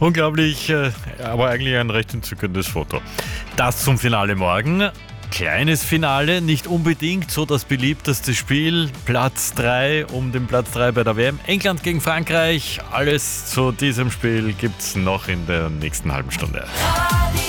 Unglaublich, aber eigentlich ein recht entzückendes Foto. Das zum Finale morgen. Kleines Finale, nicht unbedingt so das beliebteste Spiel. Platz 3 um den Platz 3 bei der WM. England gegen Frankreich. Alles zu diesem Spiel gibt's noch in der nächsten halben Stunde.